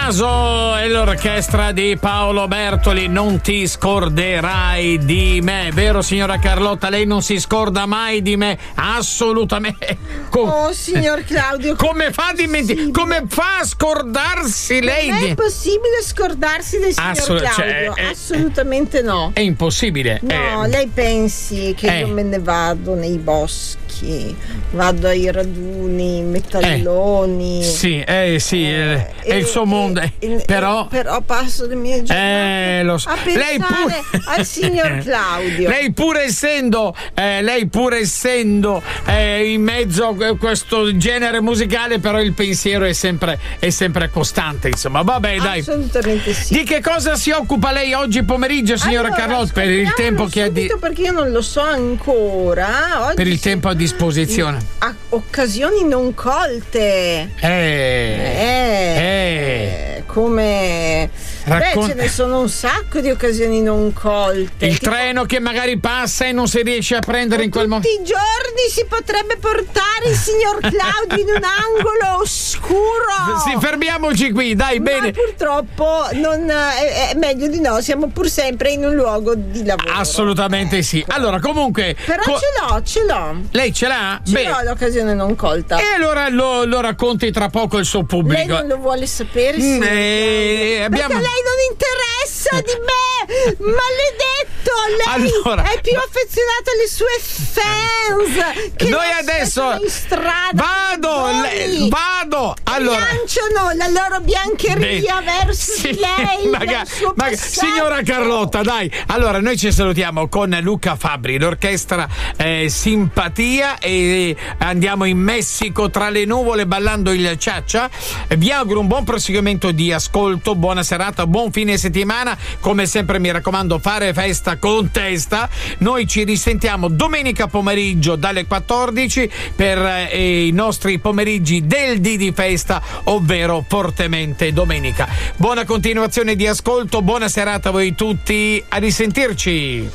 Tommaso e l'orchestra di Paolo Bertoli, non ti scorderai di me, vero signora Carlotta? Lei non si scorda mai di me, assolutamente. Oh signor Claudio, come fa a dimenticare? Come fa a scordarsi lei? Non è possibile scordarsi del signor Claudio, assolutamente no. È impossibile. No, lei pensi che io me ne vado nei boschi, vado ai raduni, metalloni. Sì, è il suo mondo. Però passo le mie giornate lo so. a pensare al signor Claudio. Lei pur essendo in mezzo a questo genere musicale, però il pensiero è sempre costante, insomma. Vabbè, dai. Assolutamente sì. Di che cosa si occupa lei oggi pomeriggio, signora Carlotta, per il tempo che ha perché io non lo so ancora. Oggi per il tempo a disposizione. Occasioni non colte. Come ce ne sono un sacco di occasioni non colte. Il treno che magari passa e non si riesce a prendere in quel momento. Tutti i giorni si potrebbe portare il signor Claudio in un angolo oscuro. Sì, fermiamoci qui, dai, bene. Ma purtroppo è meglio di no, siamo pur sempre in un luogo di lavoro. Assolutamente sì. Allora, comunque. Però ce l'ho. Lei ce l'ha? Ce l'ho l'occasione non colta. E allora lo racconti tra poco il suo pubblico. Lei non lo vuole sapere? Perché lei non interessa di me, maledetto. Lei è più affezionata alle sue fans che noi adesso in strada vado allora lanciano la loro biancheria verso di lei, signora Carlotta, dai. Allora noi ci salutiamo con Luca Fabbri, l'orchestra Simpatia, e andiamo in Messico tra le nuvole ballando il cha-cha. Vi auguro un buon proseguimento di ascolto, buona serata, buon fine settimana. Come sempre mi raccomando, fare festa con testa. Noi ci risentiamo domenica pomeriggio dalle 14 per i nostri pomeriggi del D di festa, ovvero Fortemente Domenica. Buona continuazione di ascolto, buona serata a voi tutti, a risentirci.